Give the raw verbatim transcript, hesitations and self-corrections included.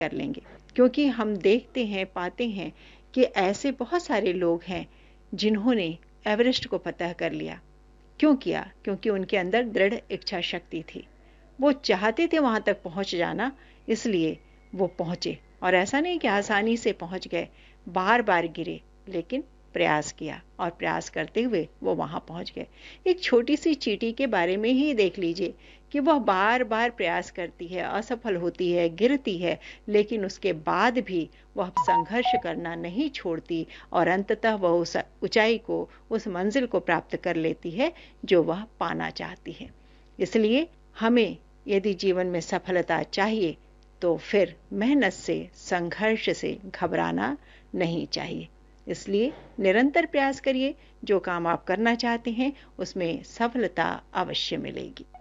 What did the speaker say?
कर लेंगे। क्योंकि हम देखते हैं, पाते हैं कि ऐसे बहुत सारे लोग हैं जिन्होंने एवरेस्ट को फतह कर लिया। क्यों किया? क्योंकि उनके अंदर दृढ़ इच्छा शक्ति थी। वो चाहते थे वहां तक पहुंच जाना, इसलिए वो पहुंचे। और ऐसा नहीं कि आसानी से पहुंच गए, बार बार गिरे, लेकिन प्रयास किया और प्रयास करते हुए वो वहां पहुंच गए। एक छोटी सी चींटी के बारे में ही देख लीजिए कि वह बार बार प्रयास करती है, असफल होती है, गिरती है, लेकिन उसके बाद भी वह संघर्ष करना नहीं छोड़ती और अंततः वह उस ऊंचाई को, उस मंजिल को प्राप्त कर लेती है जो वह पाना चाहती है। इसलिए हमें यदि जीवन में सफलता चाहिए तो फिर मेहनत से, संघर्ष से घबराना नहीं चाहिए। इसलिए निरंतर प्रयास करिए। जो काम आप करना चाहते हैं उसमें सफलता अवश्य मिलेगी।